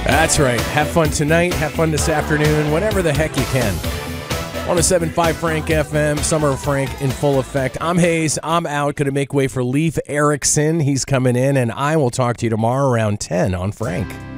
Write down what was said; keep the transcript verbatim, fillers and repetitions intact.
That's right. Have fun tonight. Have fun this afternoon. Whatever the heck you can. one oh seven point five Frank F M. Summer of Frank in full effect. I'm Hayes. I'm out. Going to make way for Leif Erikson. He's coming in, and I will talk to you tomorrow around ten on Frank.